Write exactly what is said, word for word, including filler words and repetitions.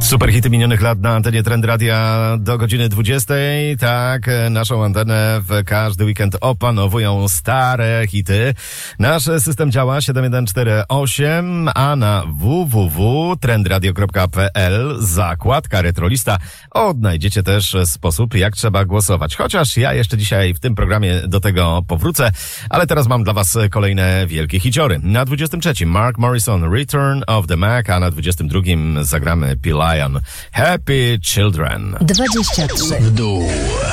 Super hity minionych lat na antenie Trend Radia do godziny dwudziestej. Tak, naszą antenę w każdy weekend opanowują stare hity. Nasz system działa siedem jeden cztery osiem, a na w w w kropka trendradio kropka p l zakładka Retrolista odnajdziecie też sposób, jak trzeba głosować. Chociaż ja jeszcze dzisiaj w tym programie do tego powrócę, ale teraz mam dla was kolejne wielkie hiciory. Na dwudziestym trzecim Mark Morrison, Return of the Mac, a na dwudziestym drugim zagramy P. Lion, Happy Children. dwadzieścia trzy w dół.